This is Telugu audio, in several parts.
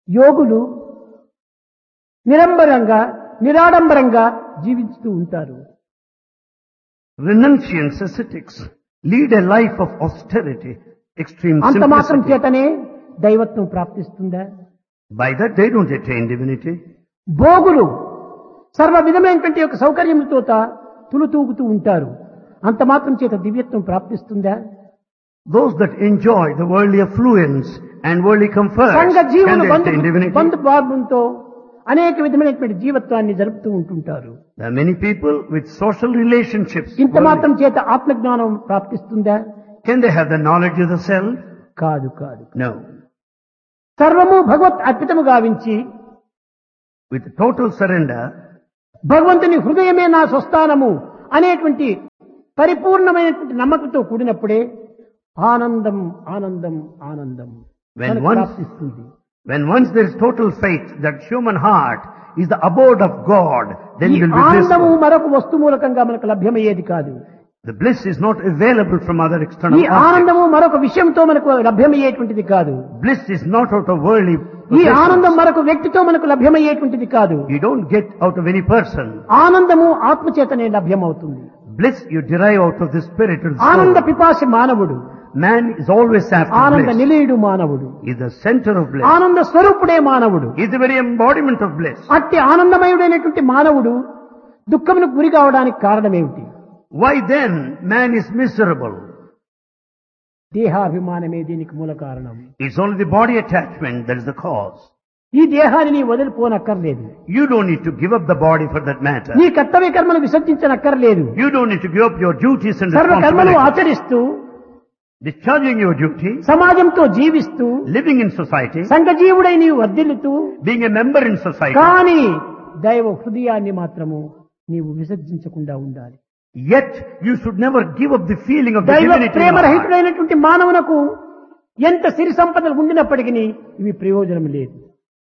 యోగులు నిరంబరంగా నిరాడంబరంగా జీవిస్తూ ఉంటారు. Renunciants, ascetics, lead a life of austerity, extreme అంత మాత్రం simplicity. చేతనే దైవత్వం ప్రాప్తిస్తుందా? By that they don't attain divinity. భోగులు సర్వ విధమైనటువంటి యొక్క సౌకర్యములతో తులుతూగుతూ ఉంటారు. అంత మాత్రం చేత దివ్యత్వం ప్రాప్తిస్తుందా? Those that enjoy the worldly affluence and worldly comforts, సంఘ can జీవులు they attain divinity? బంధుభావంతో అనేక విధమైనటువంటి జీవత్వాన్ని జరుపుతూ ఉంటుంటారు. There are many people with social relationships. ఇంత మాత్రం చేత ఆత్మజ్ఞానం ప్రాప్తిస్తుందా? Can they have the knowledge of the self? కాదు కాదు. No. సర్వము భగవత్ అర్పితము గావించి With total surrender, భగవంతుని హృదయమే నా స్వస్థానము అనేటువంటి పరిపూర్ణమైనటువంటి నమ్మకంతో కూడినప్పుడే ఆనందం ఆనందం ఆనందం When మనకు once- ప్రాప్తిస్తుంది. when once there is total faith that human heart is the abode of God, then ఈ you will be ఆనందము blissful. మరొక వస్తు మూలకంగా మనకు లభ్యమయ్యేది కాదు. The bliss is not available from other external ఈ objects. ఆనందము మరొక విషయంతో మనకు లభ్యమయ్యేటువంటిది కాదు. Bliss is not out of worldly ఈ ఆనందం possessions. మరొక వ్యక్తితో మనకు లభ్యమయ్యేటువంటిది కాదు. You don't get out of any person. ఆనందము ఆత్మచేతనే లభ్యమవుతుంది. Bliss you derive out of the spirit of the ఆనంద soul. పిపాసి మానవుడు, Man is always after ఆనంద bliss. నిలయుడు మానవుడు, He is the center of bliss. ఆనంద స్వరూపుడే మానవుడు. He is the very embodiment of bliss. అట్టి ఆనందమయుడైనటువంటి మానవుడు దుఃఖమునకు గురి కావడానికి కారణమేమిటి? Why then man is miserable? దేహాభిమానమే దీనికి మూల కారణం. It's only the body attachment that is the cause. ఈ దేహాన్ని నీ వదిలిపోనక్కర్లేదు. You don't need to give up the body for that matter. నీ కర్తవ్య కర్మలు విసర్జించనక్కర్లేదు. You don't need to give up your duties and సర్వ కర్మలు responsibilities. ఆచరిస్తూ Discharging your duty, సమాజంతో జీవిస్తూ living in society, సంఘజీవుడై నీవు వర్ధిల్లుతూ being a member in society. కానీ దైవ హృదయాన్ని మాత్రము నీవు విసర్జించకుండా ఉండాలి. Yet you should never give up the feeling of the దైవ divinity in your heart. ప్రేమరహితుడైనటువంటి మానవునకు ఎంత సిరి సంపదలు ఉండినప్పటికీ ఇవి ప్రయోజనం లేదు.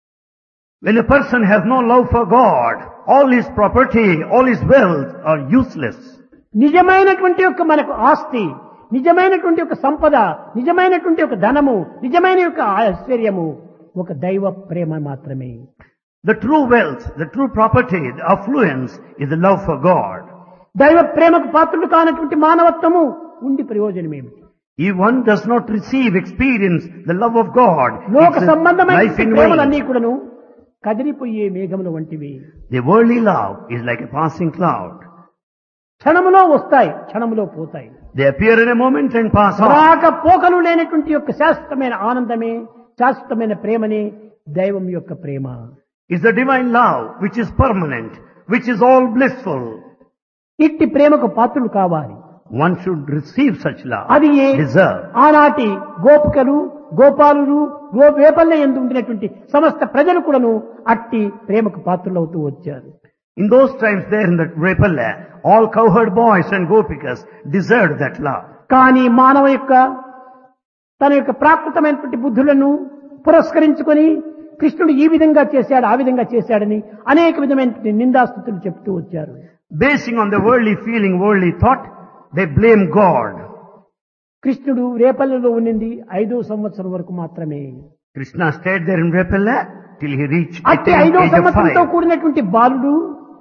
When a person has no love for God, all his property, all his wealth are useless. నిజమైనటువంటి యొక్క మనకు ఆస్తి, నిజమైనటువంటి యొక్క సంపద, నిజమైనటువంటి యొక్క ధనము, నిజమైన యొక్క ఐశ్వర్యము ఒక దైవ ప్రేమ మాత్రమే. The true wealth, the true property, the affluence is the love for God. దైవ ప్రేమకు పాత్రుడు కానటువంటి మానవత్వము ఉండి ప్రయోజనం ఏమిటి? If one does not receive, experience the love of God, లోక it's a life సంబంధమైన in ప్రేమలన్నీ vain. కూడాను కదిలిపోయే మేఘముల వంటివి. The worldly love is like a passing cloud. క్షణములో వస్తాయి, క్షణములో పోతాయి. They appear in a moment and pass on. రాక పోకలు లేనటువంటి యొక్క శాశ్వతమైన ఆనందమే, శాశ్వతమైన ప్రేమనే దైవం యొక్క ప్రేమ. It's the divine love which is permanent, which is all blissful. ఇట్టి ప్రేమకు పాత్రులు కావాలి. One should receive such love, అది ఏ deserve. ఆనాటి గోపికలు, గోపాలులు, వేపల్ల యందు ఉండినటువంటి సమస్త ప్రజలు కూడాను అట్టి ప్రేమకు పాత్రులవుతూ వచ్చారు. In those times there in that Repalla, all cowherd boys and gopikas deserved that love. కానీ మానవ యొక్క తన యొక్క ప్రాకృతమైనటువంటి బుద్ధులను పురస్కరించుకొని కృష్ణుడు ఈ విధంగా చేశాడు, ఆ విధంగా చేశాడని అనేక విధమైనటువంటి నిందాస్తుతులు చెప్తూ వచ్చారు. Basing on the worldly feeling, worldly thought, they blame God. కృష్ణుడు రేపల్లలో ఉన్నింది 5వ సంవత్సరం వరకు మాత్రమే. Krishna stayed there in Repalla till he reached అట్టి the 5వ age of సంవత్సరంతో 5. కూడినటువంటి బాలుడు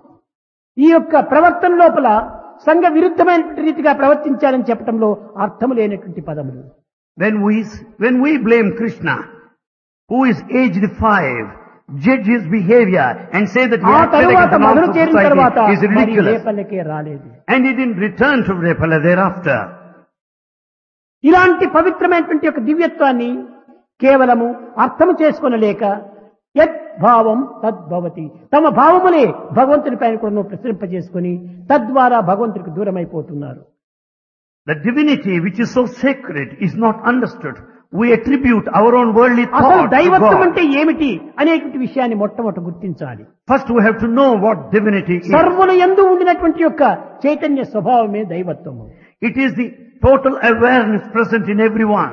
ఈ యొక్క ప్రవర్తన లోపల సంఘ విరుద్ధమైనటువంటి రీతిగా ప్రవర్తించాలని చెప్పడంలో అర్థం లేనటువంటి పదములు. When we blame Krishna, who is aged 5, judge his behavior and say that he ఆ acted తరువాత against the norms మొదలు of చేరిన తరువాత society is మరి ridiculous. రేపల్లకే రాలేదు. And he didn't return to Repalla thereafter. ఇలాంటి పవిత్రమైనటువంటి యొక్క దివ్యత్వాన్ని కేవలము అర్థం చేసుకొనలేక యద్భావం తద్భవతి, తమ భావములే భగవంతుని పైన కూడా ప్రసరింపజేసుకొని తద్వారా భగవంతునికి దూరమైపోతున్నారు. The divinity which is so sacred is not understood. We attribute our own worldly అసలు thought to దైవత్వం God. అంటే ఏమిటి అనేటువంటి విషయాన్ని మొట్టమొదట గుర్తించాలి. First we have to know what divinity is. సర్వుల యందు ఉండినటువంటి యొక్క చైతన్య స్వభావమే దైవత్వము. It is the total awareness present in everyone.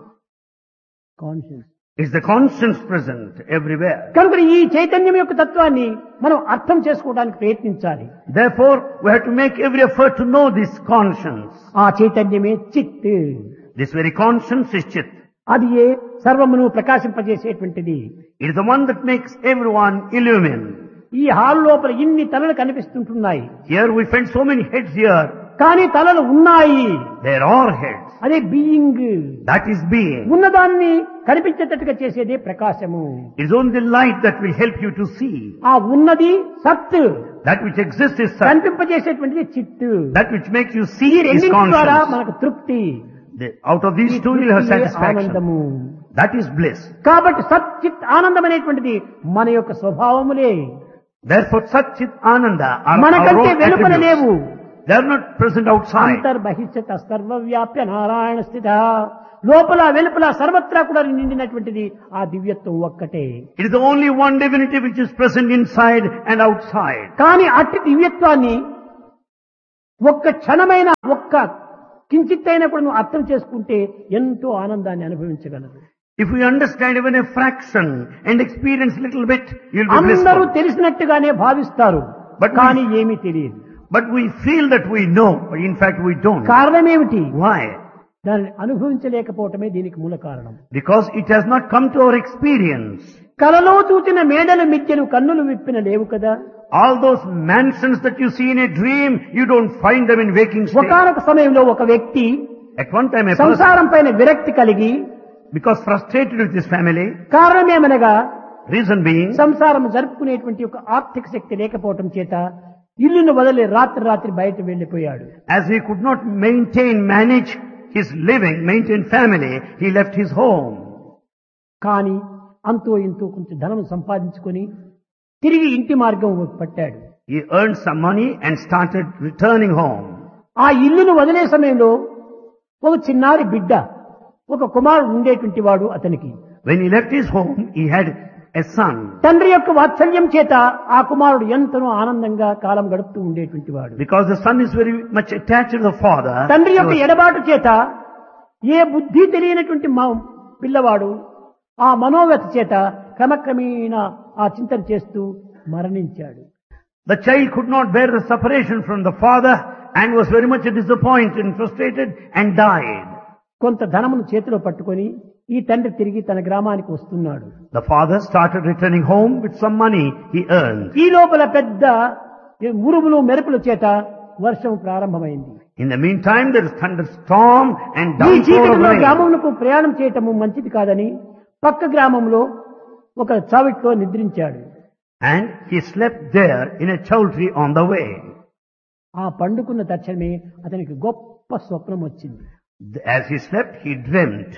Conscious. It's the conscience present everywhere. కనుక ఈ చైతన్యం యొక్క తత్వాన్ని మనం అర్థం చేసుకోవడానికి ప్రయత్నించాలి. Therefore, we have to make every effort to know this conscience. ఆ చైతన్యమే చిత్. This very conscience is Chit. అది ఏ సర్వమును ప్రకాశింపజేసేటువంటిది. It is the one that makes everyone illumine. ఈ హాల్ లోపల ఇన్ని తలలు కనిపిస్తుంటున్నాయి. Here we find so many heads here. కానీ తలలు ఉన్నాయి. There are heads. అదే బీయింగ్. That is being. ఉన్నదాన్ని కనిపించేటట్టుగా చేసేదే ప్రకాశము. It is only the light that will help you to see. ఆ ఉన్నది సత్. That which exists is Sat. కనిపింపజేసేటువంటిది చిత్. That which makes you see ఈ is రెండింటి ద్వారా conscience. మనకు తృప్తి. Out of these two you'll have satisfaction. ఆనందము. That is bliss. కాబట్టి సత్ చిత్ ఆనందం అనేటువంటిది మన యొక్క స్వభావములే. Therefore Sat Chit Ananda are our మనకంటే own వెలుపల లేవు. attributes. They are not present outside. అంతర్బహిష్యత సర్వవ్యాప్య Narayana స్థిత. లోపల వెలుపల సర్వత్రా కూడా నిండినటువంటిది ఆ దివ్యత్వం ఒక్కటే. It is the only one divinity which is present inside and outside. కానీ అట్టి దివ్యత్వాన్ని ఒక్క క్షణమైన ఒక్క కించిత్తైనా కూడా నువ్వు అర్థం చేసుకుంటే ఎంతో ఆనందాన్ని అనుభవించగలరు. If we understand even a fraction and experience little bit, you'll be అందరూ blissful. తెలిసినట్టుగానే భావిస్తారు, కానీ ఏమీ తెలియదు. But we feel that we know, but in fact we don't. కారణం ఏమిటి? Why? దాన్ని అనుభవించలేకపోవటమే దీనికి మూల కారణం. Because it has not come to our experience. కలలో చూచిన మేడల మిథ్యలు కన్నులు విప్పిన లేవు కదా. All those mansions that you see in a dream, you don't find them in waking state. ఒకానొక సమయంలో ఒక వ్యక్తి At one time a person, సంసారం పైన విరక్తి కలిగి, because frustrated with his family, కారణమేమనగా reason being, సంసారం జరుపుకునేటువంటి ఒక ఆర్థిక శక్తి లేకపోవటం చేత ఇల్లును వదిలి రాత్రి బయట వెళ్లిపోయాడు. as he could not manage his living, maintain family, he left his home. కానీ అంతో ఇంతో కొంచెం ధనం సంపాదించుకొని తిరిగి ఇంటి మార్గం పట్టాడు. He earned some money and started returning home. ఆ ఇల్లును వదిలే సమయంలో ఒక చిన్నారి బిడ్డ, ఒక కుమారుడు ఉండేటువంటి వాడు అతనికి. When he left his home, he had a son. తండ్రి యొక్క వాత్సల్యం చేత ఆ కుమారుడు ఎంతనో ఆనందంగా కాలం గడుపుతూ ఉండేటువంటి వాడు. Because the son is very much attached to the father. తండ్రి he యొక్క was- ఎడబాటు చేత ఏ బుద్ధి తెలియనటువంటి పిల్లవాడు ఆ మనోవ్యత చేత క్రమక్రమేణా ఆ చింతన చేస్తూ మరణించాడు. The child could not bear the separation from the father and was very much disappointed and frustrated and died. కొంత ధనమును చేతిలో పట్టుకొని ఈ తండ్రి తిరిగి తన గ్రామానికి వస్తున్నాడు. The father started returning home with some money he earned. ఈ లోపల పెద్ద ఉరుములు మెరుపుల చేత వర్షం ప్రారంభమైంది. In the meantime, there is thunderstorm and ఈ downpour of చీకటిలో rain. గ్రామమునకు ప్రయాణం చేయటము మంచిది కాదని పక్క గ్రామంలో ఒక చావిట్లో నిద్రించాడు. And he slept there in a chowdhury on the way. ఆ పండుకున్న తక్షణమే అతనికి గొప్ప స్వప్నం వచ్చింది. As he slept, he dreamt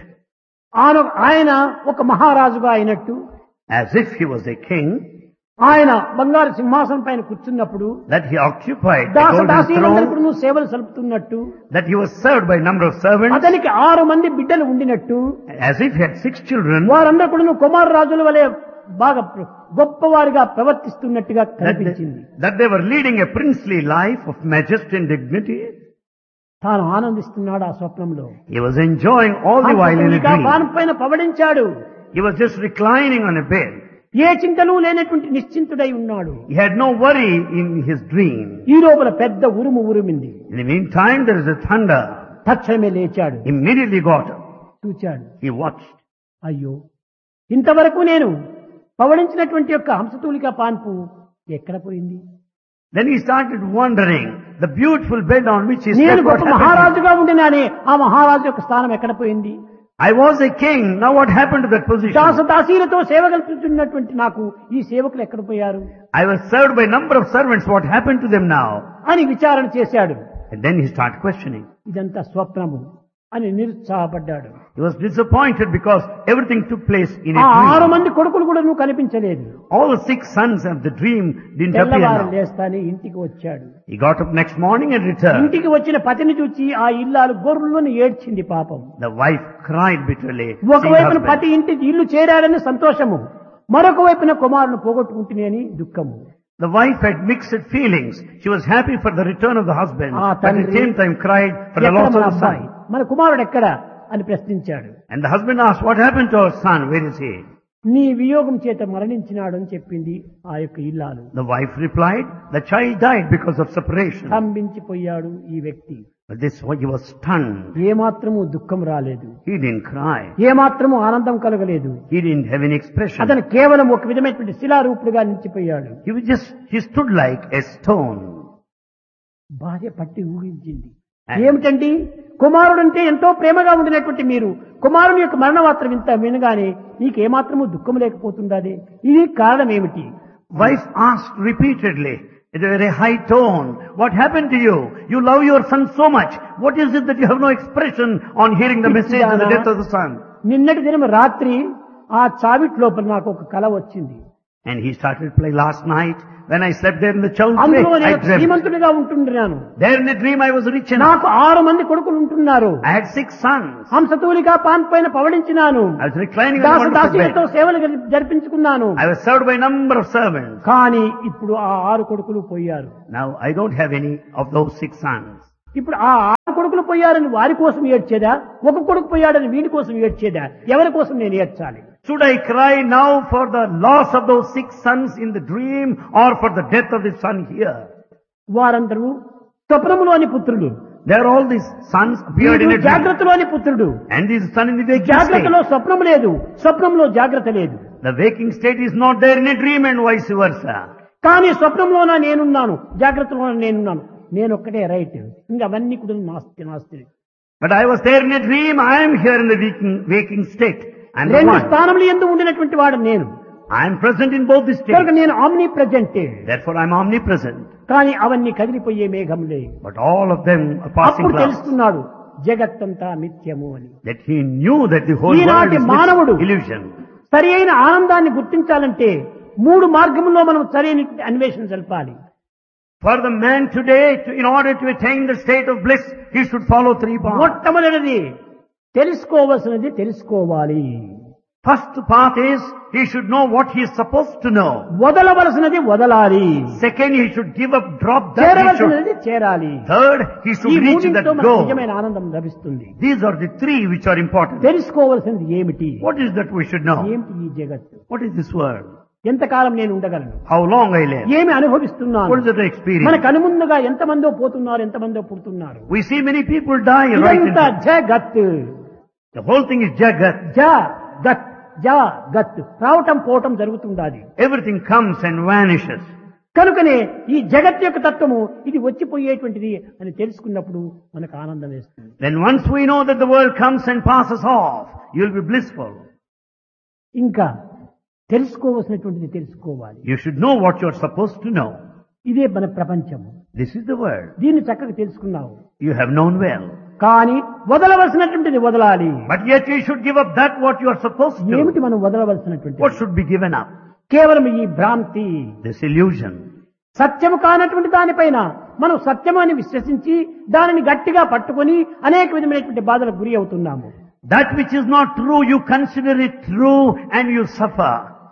ఆయన ఒక మహారాజుగా అయినట్టు, as if he was a king, ఆయన బంగారు సింహాసనం పైన కూర్చున్నప్పుడు that he occupied a golden దాసదాసీలందరికీ throne, సేవలు సలుపుతున్నట్టు, that he was served by a number of servants, అతనికి 6 మంది బిడ్డలు ఉండినట్టు, as if he had 6 children, వారందరూ కూడా కుమార రాజుల వలె బాగా గొప్పవారిగా ప్రవర్తిస్తున్నట్టుగా కనిపించింది. that they were leading a princely life of majesty and dignity. తాను ఆనందిస్తున్నాడు ఆ స్వప్నంలో. He was enjoying all the while in a dream. పానం పైన పవడించాడు. He was just reclining on a bed. ఏ చింతలు లేనటువంటి నిశ్చింతుడై ఉన్నాడు. He had no worry in his dream. ఈ లోపల పెద్ద ఉరుము ఉరిమింది. In the meantime, there is a thunder. తక్షణమే లేచాడు. Immediately got up. చూచాడు. He watched. అయ్యో, ఇంతవరకు నేను పవడించినటువంటి యొక్క హంసతూలిక పాన్పు ఎక్కడ పోయింది? Then he started wondering, the beautiful bed on which he నేను slept, what గొప్ప happened? మహారాజుగా ఉండినానే ఆ మహారాజు యొక్క స్థానం ఎక్కడ పోయింది? I was a king, now what happened to that position? దాసదాసీలతో సేవ కల్పిస్తున్నటువంటి నాకు ఈ సేవకులు ఎక్కడ పోయారు I was served by a number of servants, what happened to them now? అని విచారణ చేశాడు. And then he started questioning. ఇదంతా స్వప్నము అని నిరుత్సాహపడ్డాడు. He was disappointed because everything took place in a ఆ 6 dream. మంది కొడుకులు కూడా నువ్వు కనిపించలేదు. All the 6 sons of the dream didn't appear తెల్లవారు now. లేస్తానే ఇంటికి వచ్చాడు. He got up next morning and returned. ఇంటికి వచ్చిన పతిని చూచి ఆ ఇల్లాలు గొర్రెలను ఏడ్చింది పాపం. The wife cried bitterly. seeing ఒకవైపున husband. పతి ఇంటి ఇల్లు చేరాడని సంతోషము, మరొక వైపున కుమారుని పోగొట్టుకుంటుని అని దుఃఖము. The wife had mixed feelings. She was happy for the return of the husband, Ah, but at the తండ్రి, same time cried for the ఎక్కడ loss మన of the అబ్బాయి, son. మన కుమారుడు ఎక్కడ అని ప్రశ్నించాడు. And the husband asked, what happened to our son? Where is he? నీ వియోగం చేత మరణించినాడు అని చెప్పింది ఆ యొక్క ఇల్లాలు. The wife replied, the child died because of separation. స్తంభించిపోయాడు ఈ వ్యక్తి. But this why he was stunned. ఏమాత్రము దుఃఖం రాలేదు, He didn't cry. ఏమాత్రము ఆనందం కలగలేదు. He didn't have any expression. అతను కేవలం ఒక విధమైనటువంటి శిలారూపుడుగా నిలిచిపోయాడు. He stood like a stone. భార్య పట్టి ఊహించింది. ఏమిటండి, కుమారుడంటే ఎంతో ప్రేమగా ఉండినటువంటి మీరు కుమారుని యొక్క మరణ వార్త వినగానే నీకేమాత్రము దుఃఖం లేకపోతుండాది, ఇది కారణం ఏమిటి? Wife asked repeatedly, at a very high tone, what happened to you? You love your son so much. What is it that you have no expression on hearing the message of the death of the son? నిన్నటి దినం రాత్రి ఆ చావిట్ లోపల నాకు ఒక కల వచ్చింది. And he started to play last night. When I slept there in the chowdhury, అందులో I నేను dreamt. శ్రీమంతుడిగా ఉంటున్నాను. There in a dream I was rich enough. నాకు 6 మంది కొడుకులు ఉంటున్నారు. I had 6 sons. హంసతూలిగా పాన్ పైన పవళించినాను. I was reclining on the wonderful దాసదాసీలతో bed. సేవలు జరిపించుకున్నాను. I was served by a number of servants. కానీ ఇప్పుడు ఆ 6 కొడుకులు పోయారు. Now I don't have any of those 6 sons. ఇప్పుడు ఆ 6 కొడుకులు పోయారని వారి కోసం ఏడ్చేదా, ఒక కొడుకు పోయాడని వీడి కోసం ఏడ్చేదా, ఎవరి కోసం నేను ఏడ్చాలి? Should I cry now for the loss of those 6 sons in the dream or for the death of the son here? వారందరూ స్వప్నములోని పుత్రుడు. There all these sons appeared in a dream. జాగ్రత్తలోని పుత్రుడు. And this son in the waking state. జాగ్రత్తలో స్వప్నం లేదు, స్వప్నంలో జాగ్రత్త లేదు. The waking state is not there in a dream and vice versa. కానీ స్వప్నంలోన నేనున్నాను, జాగ్రత్తలోన నేనున్నాను. నేనొక్కటే రైట్, ఇంకా అవన్నీ కూడా నాస్తి. But I was there in a dream, I am here in the waking state. I'm the రెండు one. స్థానములు ఎందు ఉండినటువంటి వాడు నేను. I am present in both the కనుక states. నేను omni present. Therefore I am omnipresent. కానీ అవన్నీ కదిలిపోయే మేఘంలే. But all of them are passing అప్పుడు clouds. తెలుస్తున్నాడు జగత్తంతా మిథ్యము అని. That he knew that the whole world ఈనాటి is మానవుడు illusion. సరి అయిన ఆనందాన్ని గుర్తించాలంటే 3 మార్గముల్లో మనం సరైన అన్వేషణ జరపాలి. For the man today, in order to attain the state of bliss, he should follow 3 paths. మొట్టమొదటిది తెలుసుకోవలసినది తెలుసుకోవాలి. First path is, he should know what he is supposed to know. వదలవలసినది వదలాలి. Second, he should give up, drop that he should. చేరవలసినది చేరాలి. Third, he ఈ should reach that మూడింటితో మనకు goal. నిజమైన ఆనందం లభిస్తుంది. These are the 3 which are important. తెలుసుకోవలసినది ఏమిటి? What is that we should know? ఏమిటి ఈ జగత్తు? What is this world? ఎంతకాలం నేను ఉండగలను? How long I live? ఏమి అనుభవిస్తున్నాను? What is that I experience? మన కనుముందుగా ఎంతమందో పోతున్నారు, ఎంతమందో పుడుతున్నారు. We see many people die right in ఇదంతా front. జగత్. The whole thing is jagat. జగత్ జగత్ రావటం పోవటం జరుగుతుండాలి. Everything comes and vanishes. కనుకనే ఈ జగత్ యొక్క తత్వము ఇది వచ్చిపోయేటువంటిది అని తెలుసుకున్నప్పుడు మనకు ఆనందం వేస్తుంది. Then once we know that the world comes and passes off, you will be blissful. ఇంకా తెలుసుకోవలసినటువంటిది తెలుసుకోవాలి. You should know what you are supposed to know. ఇదే మన ప్రపంచము. This is the world. దీన్ని చక్కగా తెలుసుకున్నావు. You have known well. కానీ వదలవలసినటువంటిది వదలాలి. But yet you should give up that what you are supposed ఏమిటి to. మనం వదలవలసినటువంటి? What should be given up? కేవలం ఈ భ్రాంతి, This illusion. సత్యము కానటువంటి దానిపైన మనం సత్యము అని విశ్వసించి దానిని గట్టిగా పట్టుకొని అనేక విధమైనటువంటి బాధలకు గురి అవుతున్నాము. That which is not true, you consider it true and you suffer.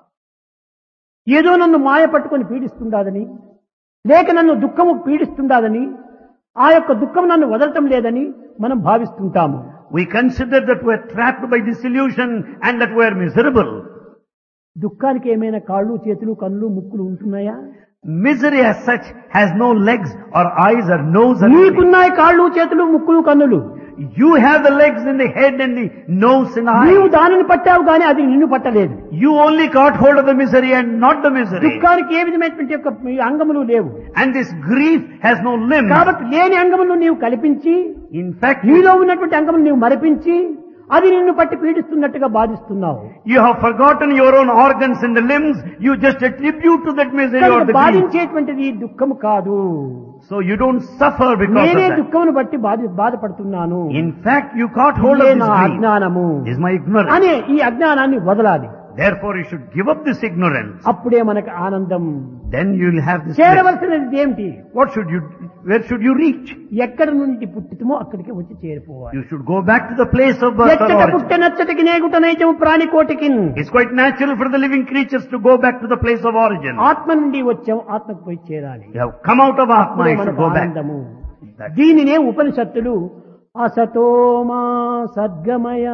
ఏదో నన్ను మాయ పట్టుకొని పీడిస్తుండాదని, లేక నన్ను దుఃఖము పీడిస్తుండాదని, ఆ యొక్క దుఃఖం నన్ను వదలటం లేదని మనం భావిస్తుంటాము. We consider that we are trapped by this illusion and that we are miserable. దుఃఖానికి ఏమైనా కాళ్ళు, చేతులు, కన్నులు, ముక్కులు ఉంటున్నాయా? Misery as such has no legs or eyes or nose or anything. నీకున్నాయి కాళ్ళు, చేతులు, ముక్కులు, కన్నులు. You have the legs and the head and the nose and నీవు eyes. దానిని పట్టావు కానీ అది నిన్ను పట్టలేదు. You only got hold of the misery and not the misery. దుఃఖానికి ఏ విధమైనటువంటి యొక్క అంగములు లేవు. And this grief has no limb. కాబట్టి లేని అంగములను నీవు కల్పించి, In fact, నీలో ఉన్నటువంటి అంగములు నీవు మరిపించి అది నిన్ను పట్టి పీడిస్తున్నట్టుగా బాధిస్తున్నావు. you have forgotten your own organs and the limbs. You just attribute to that misery or కనుక the grief. బాధించేటువంటిది దుఃఖము కాదు. So you don't suffer because of నేనే that. దుఃఖమును బట్టి బాధపడుతున్నాను. In fact, you caught hold of ఇదే this నా grief. అజ్ఞానము This is my ignorance. అనే ఈ అజ్ఞానాన్ని వదలాలి. Therefore, you should give up this ignorance. అప్పుడే మనకు ఆనందం. Then you will have this bliss. చేరవలసినది ఏమిటి? Where should you reach? ఎక్కడ నుండి పుట్టితమో అక్కడికి వచ్చి చేరిపోవాలి. You should go back to the place of birth or ఎచ్చట origin. పుట్టే నచ్చటికి నేగుట నైజము ప్రాణికోటికి. It's quite natural for the living creatures to go back to the place of origin. ఆత్మ నుండి వచ్చాం, ఆత్మకు పోయి చేరాలి. You have come out of Atma, అప్పుడే you should మనకు go back. ఆనందము. That- దీనినే ఉపనిషత్తులు అసతోమా సద్గమయ,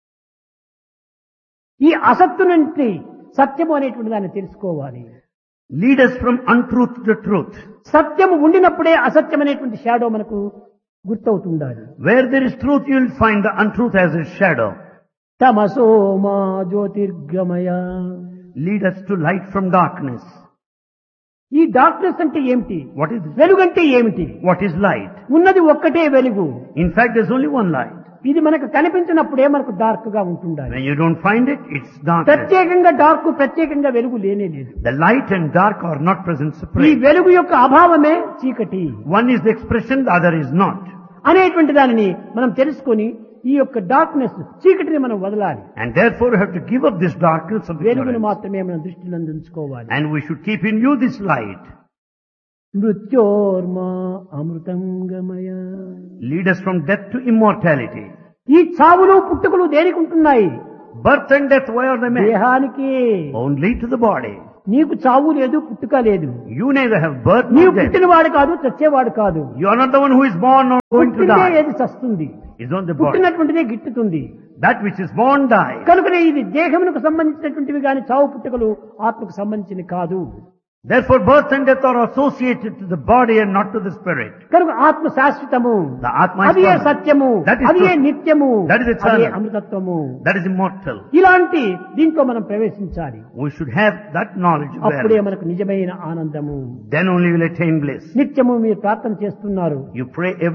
ఈ అసత్తు నుండి సత్యము అనేటువంటి దాన్ని తెలుసుకోవాలి. Lead us from untruth to truth. సత్యము ఉండినప్పుడే అసత్యం అనేటువంటి షాడో మనకు గుర్తవుతుండాలి. Where there is truth, you will find the untruth as a shadow. తమసో మా జ్యోతిర్గమయ. Lead us to light from darkness. ఈ డార్క్నెస్ అంటే ఏమిటి? What is this? వెలుగంటే ఏమిటి? What is light? ఉన్నది ఒక్కటే వెలుగు. In fact, there's only one light. ఇది మనకు కనిపించినప్పుడే మనకు డార్క్ గా ఉంటుండాలి. When you don't find it, it's darkness. ప్రత్యేకంగా డార్క్, ప్రత్యేకంగా వెలుగు లేనే లేదు. The light and dark are not present ఈ separate. వెలుగు యొక్క అభావమే చీకటి One is the expression, the other is not. అనేటువంటి దానిని మనం తెలుసుకొని ఈ యొక్క డార్క్నెస్, చీకటిని మనం వదలాలి. And therefore you have to give up this darkness of వెలుగును ignorance. మాత్రమే మనం దృష్టిలో ఉంచుకోవాలి. And we should keep in you this light. మృత్యోర్మా Amrutham గమయ. Lead us from death to immortality. ఈ చావులు పుట్టుకలు దేనికి ఉంటున్నాయి? Birth and death, why are they made? దేహానికి. Only to the body. నీకు చావు లేదు, పుట్టుక లేదు. You neither have birth నీవు nor death. పుట్టినవాడు కాదు, చచ్చేవాడు కాదు. You are not the one who is born or going to పుట్టిందే die. ఏది చస్తుంది, It's not the body. పుట్టినటువంటిదే గిట్టుతుంది. That which is born dies. కనుకనే ఇది దేహమునకు సంబంధించినటువంటివి గాని చావు పుట్టుకలు ఆత్మకు సంబంధించినవి కాదు. Therefore birth and death are associated to the body and not to the spirit. కనుక ఆత్మ శాశ్వతము, The Atma is అది ఏ permanent. సత్యము, That is అది ఏ truth. నిత్యము, That is eternal. అది ఏ అమృతత్వము. That is immortal. ఇలాంటి దీంట్లో మనం ప్రవేశించాలి. We should have that knowledge of అప్పుడే where. మనకు నిజమైన ఆనందము. Then only will attain bliss. నిత్యము మీరు ప్రార్థన చేస్తున్నారు. You pray every